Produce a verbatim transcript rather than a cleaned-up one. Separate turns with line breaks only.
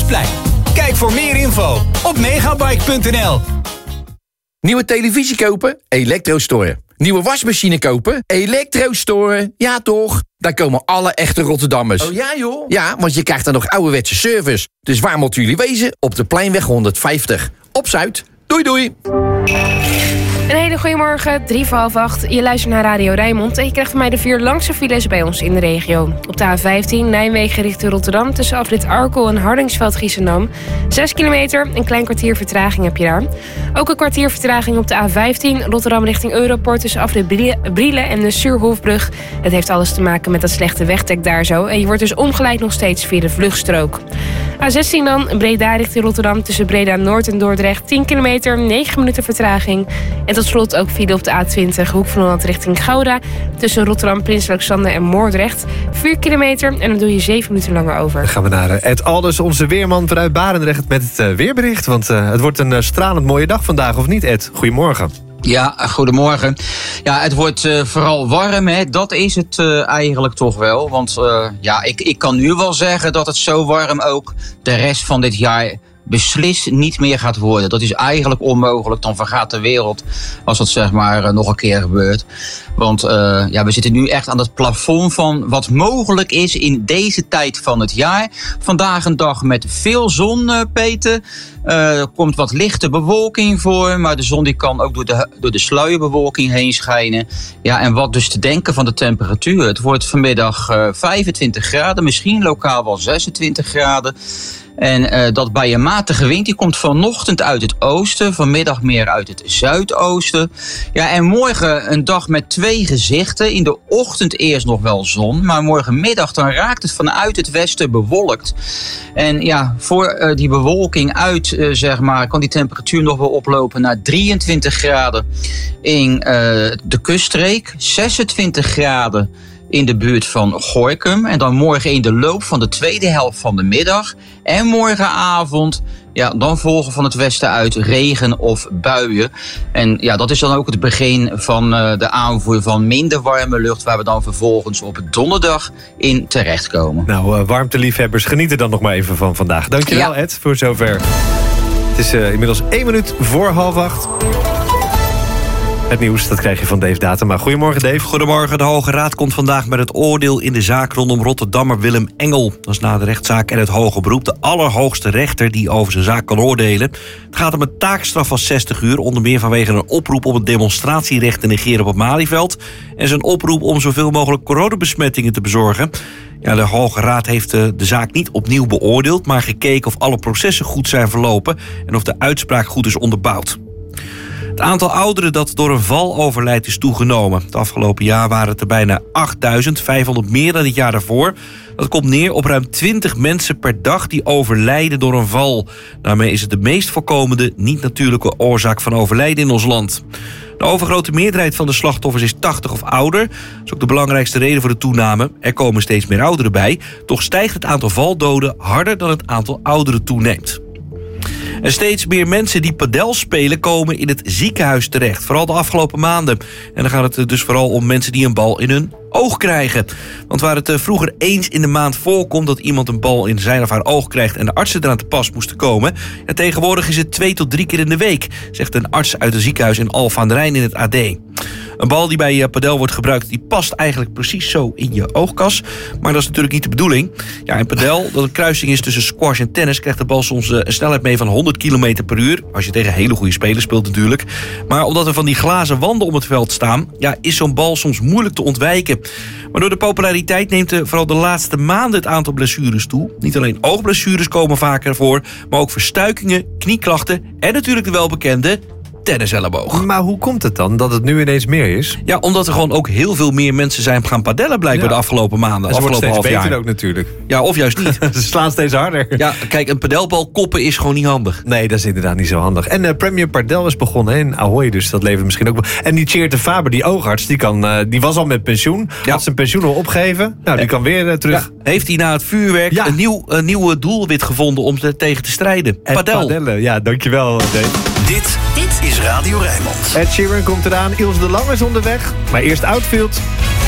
Gasthuisplein. Kijk voor meer info op megabike punt n l.
Nieuwe televisie kopen? Elektrostore. Nieuwe wasmachine kopen? Elektrostore. Ja toch? Daar komen alle echte Rotterdammers.
Oh ja joh?
Ja, want je krijgt dan nog ouderwetse service. Dus waar moeten jullie wezen? Op de Pleinweg honderdvijftig. Op Zuid. Doei doei.
Een hele goede morgen, drie voor half acht. Je luistert naar Radio Rijnmond en je krijgt van mij de vier langste files bij ons in de regio. Op de A vijftien, Nijmegen richting Rotterdam, tussen afrit Arkel en Hardingsveld-Giessendam. Zes kilometer, een klein kwartier vertraging heb je daar. Ook een kwartier vertraging op de A vijftien, Rotterdam richting Europort, tussen afrit Brielen en de Suurhofbrug. Dat heeft alles te maken met dat slechte wegdek daar zo. En je wordt dus omgeleid nog steeds via de vluchtstrook. A zestien dan, Breda richting Rotterdam, tussen Breda Noord en Dordrecht. tien kilometer, negen minuten vertraging. En tot slot ook file op de A twintig, Hoek van Holland richting Gouda. Tussen Rotterdam, Prins Alexander en Moordrecht. vier kilometer en dan doe je zeven minuten langer over.
Dan gaan we naar Ed Alders, onze weerman vanuit Barendrecht met het uh, weerbericht. Want uh, het wordt een uh, stralend mooie dag vandaag, of niet Ed? Goedemorgen.
Ja, goedemorgen. Ja, het wordt uh, vooral warm, hè. Dat is het uh, eigenlijk toch wel. Want uh, ja, ik, ik kan nu wel zeggen dat het zo warm ook de rest van dit jaar beslist niet meer gaat worden. Dat is eigenlijk onmogelijk. Dan vergaat de wereld als dat zeg maar uh, nog een keer gebeurt. Want uh, ja, we zitten nu echt aan het plafond van wat mogelijk is in deze tijd van het jaar. Vandaag een dag met veel zon, uh, Peter. Uh, er komt wat lichte bewolking voor, maar de zon die kan ook door de, door de sluierbewolking heen schijnen. Ja, en wat dus te denken van de temperatuur. Het wordt vanmiddag uh, vijfentwintig graden, misschien lokaal wel zesentwintig graden. En uh, dat bij een matige wind, die komt vanochtend uit het oosten, vanmiddag meer uit het zuidoosten. Ja, en morgen een dag met twee gezichten. In de ochtend eerst nog wel zon, maar morgenmiddag dan raakt het vanuit het westen bewolkt. En ja, voor uh, die bewolking uit, uh, zeg maar, kan die temperatuur nog wel oplopen naar drieëntwintig graden in uh, de kuststreek, zesentwintig graden in de buurt van Gorinchem. En dan morgen in de loop van de tweede helft van de middag. En morgenavond, ja, dan volgen van het westen uit regen of buien. En ja, dat is dan ook het begin van uh, de aanvoer van minder warme lucht, waar we dan vervolgens op donderdag in terechtkomen.
Nou, uh, warmteliefhebbers, geniet er dan nog maar even van vandaag. Dankjewel, ja. Ed, voor zover. Het is uh, inmiddels één minuut voor half acht. Het nieuws, dat krijg je van Dave Datema. Goedemorgen, Dave.
Goedemorgen. De Hoge Raad komt vandaag met het oordeel in de zaak rondom Rotterdammer Willem Engel. Dat is na de rechtszaak en het hoge beroep de allerhoogste rechter die over zijn zaak kan oordelen. Het gaat om een taakstraf van zestig uur, onder meer vanwege een oproep om het demonstratierecht te negeren op het Malieveld en zijn oproep om zoveel mogelijk coronabesmettingen te bezorgen. Ja, de Hoge Raad heeft de, de zaak niet opnieuw beoordeeld, maar gekeken of alle processen goed zijn verlopen en of de uitspraak goed is onderbouwd. Het aantal ouderen dat door een val overlijdt is toegenomen. Het afgelopen jaar waren het er bijna achtduizend, vijfhonderd meer dan het jaar daarvoor. Dat komt neer op ruim twintig mensen per dag die overlijden door een val. Daarmee is het de meest voorkomende niet-natuurlijke oorzaak van overlijden in ons land. De overgrote meerderheid van de slachtoffers is tachtig of ouder. Dat is ook de belangrijkste reden voor de toename. Er komen steeds meer ouderen bij. Toch stijgt het aantal valdoden harder dan het aantal ouderen toeneemt. En steeds meer mensen die padel spelen komen in het ziekenhuis terecht. Vooral de afgelopen maanden. En dan gaat het dus vooral om mensen die een bal in hun oog krijgen. Want waar het vroeger eens in de maand voorkomt dat iemand een bal in zijn of haar oog krijgt en de artsen eraan te pas moesten komen, ja, tegenwoordig is het twee tot drie keer in de week, zegt een arts uit een ziekenhuis in Alphen aan den Rijn in het A D. Een bal die bij padel wordt gebruikt, die past eigenlijk precies zo in je oogkas. Maar dat is natuurlijk niet de bedoeling. Ja, in padel, dat een kruising is tussen squash en tennis, krijgt de bal soms een snelheid mee van honderd kilometer per uur. Als je tegen hele goede spelers speelt natuurlijk. Maar omdat er van die glazen wanden om het veld staan, ja, is zo'n bal soms moeilijk te ontwijken. Maar door de populariteit neemt er vooral de laatste maanden het aantal blessures toe. Niet alleen oogblessures komen vaker voor, maar ook verstuikingen, knieklachten en natuurlijk de welbekende tenniselleboog.
Maar hoe komt het dan dat het nu ineens meer is?
Ja, omdat er gewoon ook heel veel meer mensen zijn gaan padellen blijkbaar ja. de afgelopen maanden.
En ze
afgelopen
wordt steeds
half
beter
jaar.
ook natuurlijk.
Ja, of juist niet.
Ze slaan steeds harder.
Ja, kijk, een padelbal koppen is gewoon niet handig.
Nee, dat is inderdaad niet zo handig. En uh, Premier Padel is begonnen in Ahoy, dus dat levert misschien ook wel. En die Tjeerd de Faber, die oogarts, die, kan, uh, die was al met pensioen. Ja. Had zijn pensioen al opgegeven. Nou, die kan weer uh, terug.
Ja. Heeft hij na het vuurwerk ja. een, nieuw, een nieuwe doelwit gevonden om te, tegen te strijden?
En
padel.
Padellen, ja, dankjewel Dave.
Dit, dit is Radio Rijnmond.
Ed Sheeran komt eraan, Ilse de Lange is onderweg. Maar eerst Outfield.